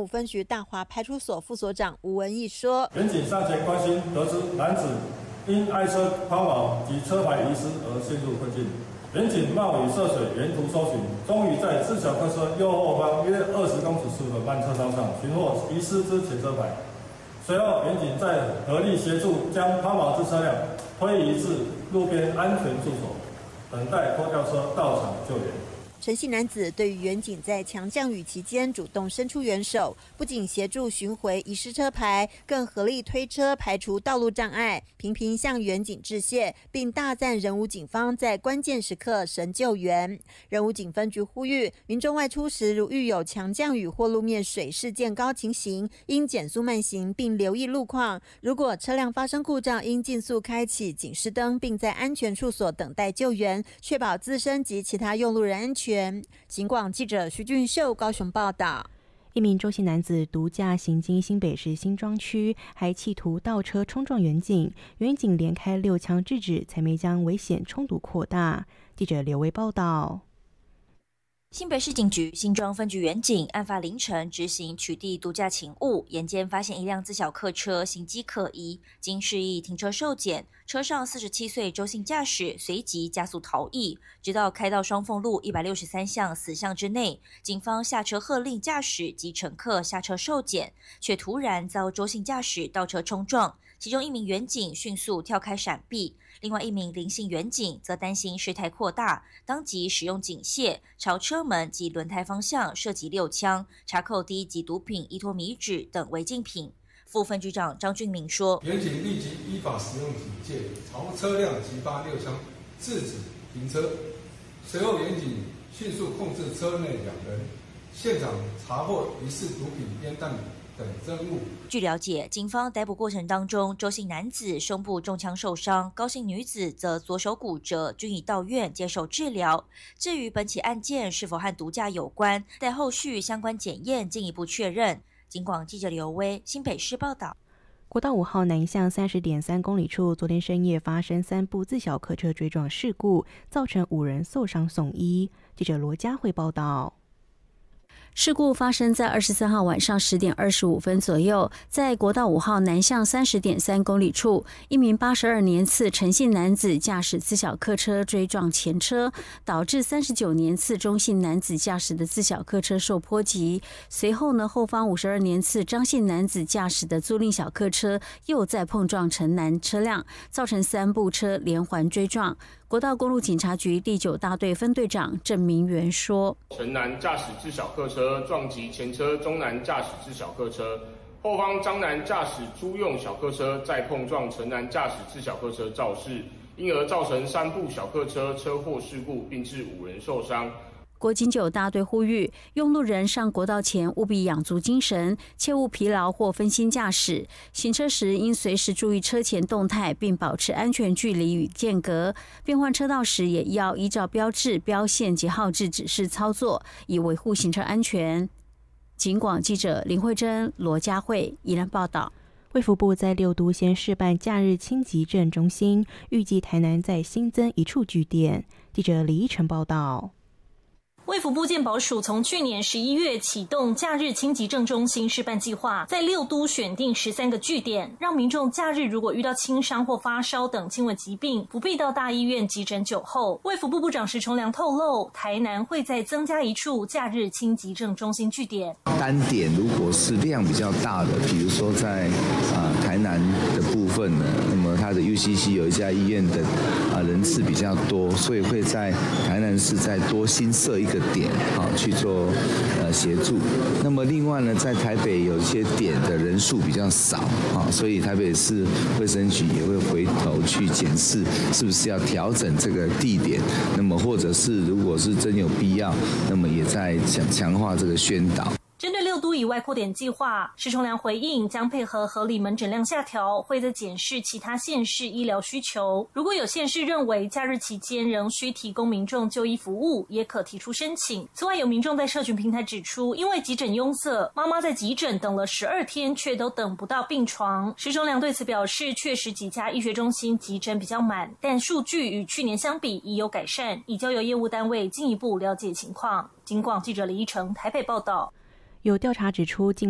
5分局大华派出所副所长吴文义说：“ 员警上前关心，得知男子因爱车抛锚及车牌遗失而陷入困境。员警冒雨涉水，沿途搜寻，终于在自小客车右后方约20公尺处的慢车道上寻获遗失之前车牌。随后，员警在合力协助将抛锚之车辆推移至路边安全处所，等待拖吊车到场救援。” 陈姓男子对于员警在强降雨期间主动伸出援手，不仅协助寻回遗失车牌，更合力推车排除道路障碍，频频向员警致谢，并大赞仁武警方在关键时刻神救援。仁武警分局呼吁民众外出时，如遇有强降雨或路面水势渐高情形，应减速慢行，并留意路况。如果车辆发生故障，应尽速开启警示灯，并在安全处所等待救援，确保自身及其他用路人安全。警广记者徐俊秀高雄报道。 一名周姓男子独驾行经新北市新庄区，还企图倒车冲撞员警，员警连开6枪制止，才没将危险冲突扩大。记者刘维报道。 新北市警局新庄分局员警案发凌晨执行取缔毒驾勤务，眼间发现一辆自小客车行迹可疑，经示意停车受检，车上47岁周姓驾驶随即加速逃逸，直到开到双凤路163巷死巷之内，警方下车喝令驾驶及乘客下车受检，却突然遭周姓驾驶倒车冲撞，其中一名员警迅速跳开闪避，另外一名林姓员警则担心事态扩大，当即使用警械朝车门及轮胎方向射击6枪，查扣第1级毒品依托米脂等违禁品。副分局长张俊明说：“ 员警立即依法使用警械朝车辆击发6枪，制止停车。随后，员警迅速控制车内2人，现场查获疑似毒品、烟弹等证物。” 据了解，警方逮捕过程当中，周姓男子胸部中枪受伤，高姓女子则左手骨折，均已到院接受治疗。至于本起案件是否和毒驾有关，待后续相关检验进一步确认。警广记者刘威新北市报道。 国道5号南向30.3公里处，昨天深夜发生3部自小客车追撞事故，造成5人受伤送医。记者罗佳慧报道。 事故发生在24号晚上10点25分左右，在国道5号南向30.3公里处，一名82年次陈姓男子驾驶自小客车追撞前车，导致39年次中姓男子驾驶的自小客车受波及。随后呢，后方52年次张姓男子驾驶的租赁小客车又再碰撞城南车辆，造成3部车连环追撞。国道公路警察局第9大队分队长郑明元说：“ 城南驾驶自小客车撞击前车中南驾驶自小客车，后方张南驾驶租用小客车再碰撞城南驾驶自小客车肇事，因而造成3部小客车车祸事故，并致5人受伤。” 国警9大队呼吁，用路人上国道前务必养足精神，切勿疲劳或分心驾驶。行车时应随时注意车前动态，并保持安全距离与间隔。变换车道时，也要依照标志、标线及号志指示操作，以维护行车安全。警广记者林慧珍、罗佳慧宜兰报道。 卫福部在6都先试办假日轻急症中心，预计台南再新增1处据点。记者李依晨报道。 卫福部健保署从去年11月启动假日轻急症中心示范计划，在6都选定13个据点，让民众假日如果遇到轻伤或发烧等轻微疾病，不必到大医院急诊久候。卫福部部长石崇良透露，台南会再增加1处假日轻急症中心据点。 单点如果是量比较大的，比如说在台南的部分呢，那么它的 UCC 有一家医院的人次比较多，所以会在台南市再多新设一个点去做协助。那么另外呢，在台北有一些点的人数比较少所以台北市卫生局也会回头去检视是不是要调整这个地点，那么或者是如果是真有必要，那么也在强化这个宣导。 针对6都以外扩点计划，石崇良回应将配合合理门诊量下调，会再检视其他县市医疗需求。如果有县市认为假日期间仍需提供民众就医服务，也可提出申请。此外，有民众在社群平台指出，因为急诊拥塞，妈妈在急诊等了12天，却都等不到病床。石崇良对此表示，确实几家医学中心急诊比较满，但数据与去年相比已有改善，已交由业务单位进一步了解情况。警广记者李依晨台北报道。 有调查指出，近